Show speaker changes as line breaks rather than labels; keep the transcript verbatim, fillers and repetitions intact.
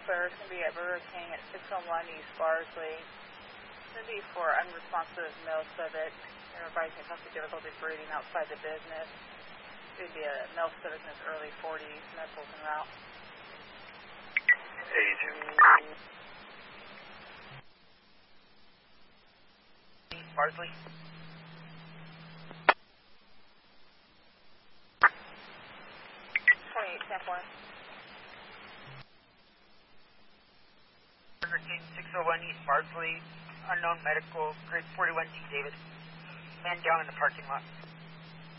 clear. It's going to be at Burger King at six oh one East Barsley. It's going to be for unresponsive mail civic. Everybody's going to have difficulty breathing outside the business. It's going to be a mail civic in its early forties, medicals en route.
Age.
Barsley.
twenty-eight, ten four.
Burger King, six oh one East Barsley. Unknown medical, grade forty-one D, David. Man down in the parking lot.